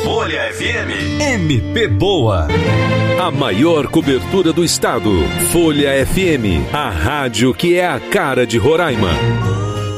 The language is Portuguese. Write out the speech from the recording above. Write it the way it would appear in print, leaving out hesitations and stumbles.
Folha FM. MP Boa. A maior cobertura do estado. Folha FM, a rádio que é a cara de Roraima.